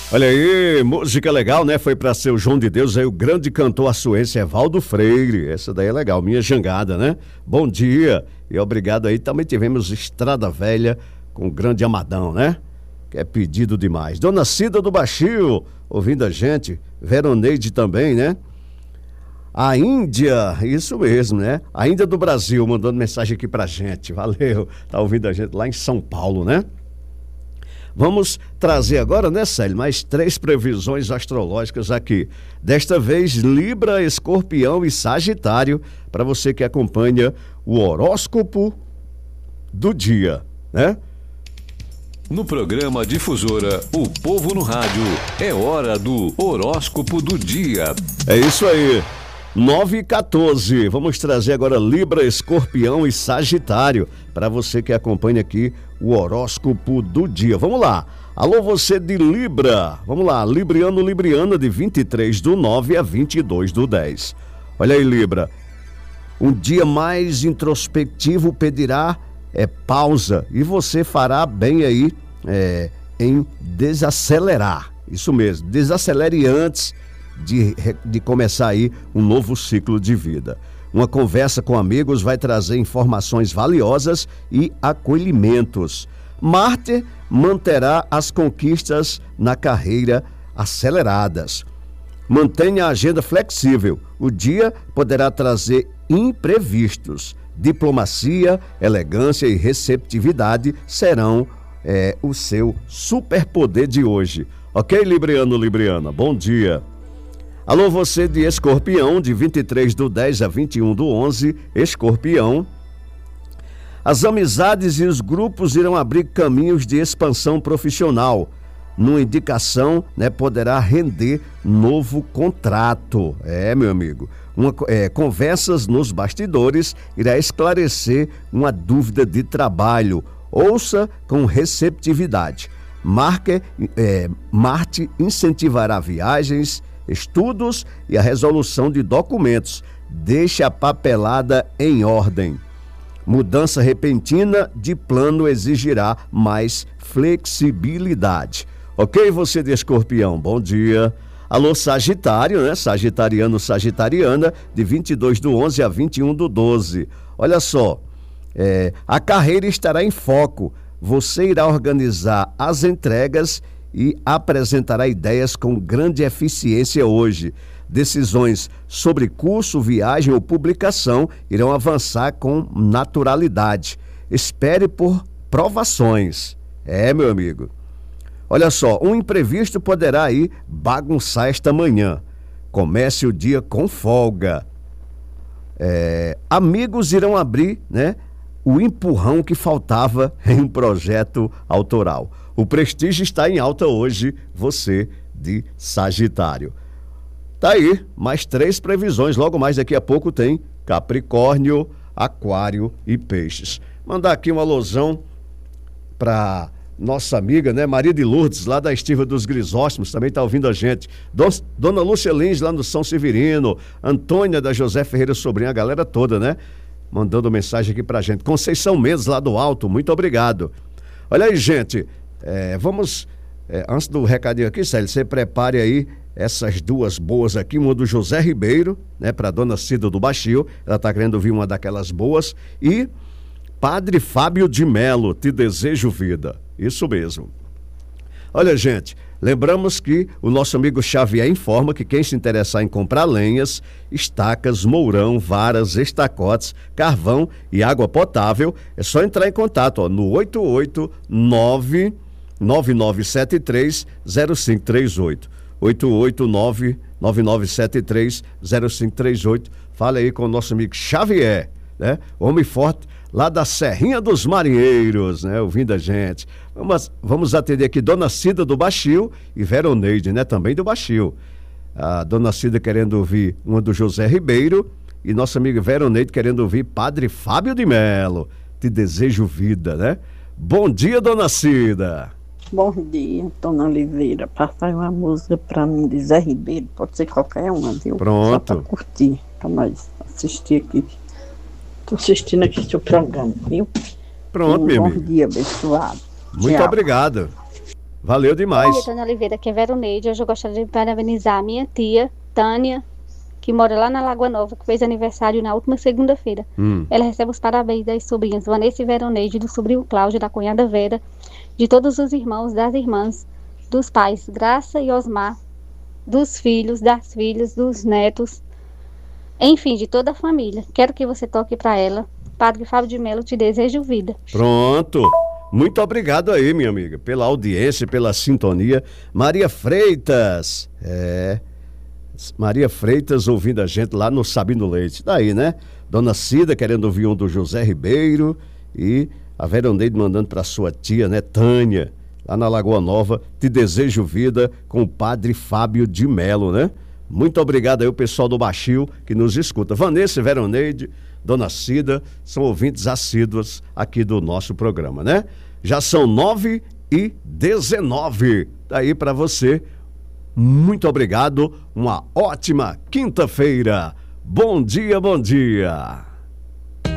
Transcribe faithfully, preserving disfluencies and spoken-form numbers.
Olha aí, música legal, né? Foi pra ser o João de Deus, aí o grande cantor açuense Evaldo Freire. Essa daí é legal, minha jangada, né? Bom dia e obrigado aí. Também tivemos Estrada Velha com o grande Amadão, né? Que é pedido demais. Dona Cida do Baixio, ouvindo a gente. Veroneide também, né? A Índia, isso mesmo, né? A Índia do Brasil mandando mensagem aqui pra gente. Valeu, tá ouvindo a gente lá em São Paulo, né? Vamos trazer agora, né, Célio, mais três previsões astrológicas aqui. Desta vez, Libra, Escorpião e Sagitário, para você que acompanha o horóscopo do dia, né? No programa Difusora, o Povo no Rádio, é hora do horóscopo do dia. É isso aí. nove e quatorze, vamos trazer agora Libra, Escorpião e Sagitário, para você que acompanha aqui o horóscopo do dia. Vamos lá, alô você de Libra, vamos lá, Libriano, Libriana de vinte e três do nove a vinte e dois do dez. Olha aí, Libra, um dia mais introspectivo pedirá é, pausa e você fará bem aí é, em desacelerar, isso mesmo, desacelere antes De, de começar aí um novo ciclo de vida. Uma conversa com amigos vai trazer informações valiosas e acolhimentos. Marte manterá as conquistas na carreira aceleradas. Mantenha a agenda flexível. O dia poderá trazer imprevistos. Diplomacia, elegância e receptividade serão é, o seu superpoder de hoje. Ok, Libriano, Libriana? Bom dia. Alô, você de Escorpião, de vinte e três do dez a vinte e um do onze, Escorpião. As amizades e os grupos irão abrir caminhos de expansão profissional. Numa indicação, né, poderá render novo contrato. É, meu amigo. Uma, é, conversas nos bastidores irá esclarecer uma dúvida de trabalho. Ouça com receptividade. Marque, é, Marte incentivará viagens, estudos e a resolução de documentos. Deixe a papelada em ordem. Mudança repentina de plano exigirá mais flexibilidade. Ok, você de Escorpião, bom dia. Alô, Sagitário, né? Sagitariano, Sagitariana, de vinte e dois do onze a vinte e um do doze. Olha só, é, a carreira estará em foco. Você irá organizar as entregas e apresentará ideias com grande eficiência hoje. Decisões sobre curso, viagem ou publicação irão avançar com naturalidade. Espere por provações. É, meu amigo. Olha só, um imprevisto poderá aí bagunçar esta manhã. Comece o dia com folga. É, amigos irão abrir, né, o empurrão que faltava em um projeto autoral. O prestígio está em alta hoje, você de Sagitário. Tá aí, mais três previsões. Logo mais daqui a pouco tem Capricórnio, Aquário e Peixes. Mandar aqui uma alusão para nossa amiga, né, Maria de Lourdes, lá da Estiva dos Grisóstimos, também está ouvindo a gente. Dona Lúcia Lins, lá no São Severino. Antônia da José Ferreira Sobrinho, a galera toda, né? Mandando mensagem aqui pra gente. Conceição Mendes, lá do Alto, muito obrigado. Olha aí, gente. É, vamos, é, antes do recadinho aqui, Célio, você prepare aí essas duas boas aqui, uma do José Ribeiro, né, para Dona Cida do Baixio, ela tá querendo ouvir uma daquelas boas, e Padre Fábio de Melo, Te Desejo Vida, isso mesmo. Olha, gente, lembramos que o nosso amigo Xavier informa que quem se interessar em comprar lenhas, estacas, mourão, varas, estacotes, carvão e água potável, é só entrar em contato ó, no oito oito nove nove nove sete três zero cinco três oito. oito oito nove nove nove sete três zero cinco três oito. Fala aí com o nosso amigo Xavier, né? Homem forte lá da Serrinha dos Marinheiros, né? Ouvindo a gente. Vamos, vamos atender aqui Dona Cida do Baixio e Veroneide, né? Também do Baixio. A Dona Cida querendo ouvir uma do José Ribeiro e nossa amiga Veroneide querendo ouvir Padre Fábio de Melo. Te Desejo Vida, né? Bom dia, Dona Cida. Bom dia, Dona Oliveira. Passa uma música pra mim de Zé Ribeiro, pode ser qualquer uma, viu? Pronto. Só pra curtir, pra nós assistir aqui. Tô assistindo aqui seu programa, viu? Pronto, um meu bom amigo. Bom dia, abençoado. Muito Tchau. obrigado. Valeu demais. Bom dia, Tânia Oliveira, aqui é Veroneide. Hoje eu gostaria de parabenizar a minha tia, Tânia, que mora lá na Lagoa Nova, que fez aniversário na última segunda-feira. Hum. Ela recebe os parabéns das sobrinhas Vanessa e Veroneide, do sobrinho Cláudio, da cunhada Vera, de todos os irmãos, das irmãs, dos pais Graça e Osmar, dos filhos, das filhas, dos netos, enfim, de toda a família. Quero que você toque para ela. Padre Fábio de Mello, te desejo vida. Pronto. Muito obrigado aí, minha amiga, pela audiência, pela sintonia. Maria Freitas. É. Maria Freitas ouvindo a gente lá no Sabino Leite. Daí, né? Dona Cida querendo ouvir um do José Ribeiro. E a Veroneide mandando para sua tia, né, Tânia, lá na Lagoa Nova. Te desejo vida com o Padre Fábio de Mello, né? Muito obrigado aí o pessoal do Baixio que nos escuta. Vanessa e Veroneide, Dona Cida, são ouvintes assíduos aqui do nosso programa, né? Já são nove e dezenove. Daí para você, muito obrigado. Uma ótima quinta-feira. Bom dia, bom dia.